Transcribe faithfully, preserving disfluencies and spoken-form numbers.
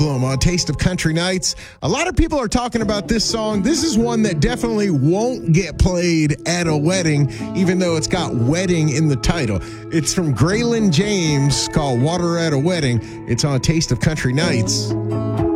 On Taste of Country Nights. A lot of people are talking about this song. This is one that definitely won't get played at a wedding, even though it's got wedding in the title. It's from Graylin James, called Water at a Wedding. It's on Taste of Country Nights.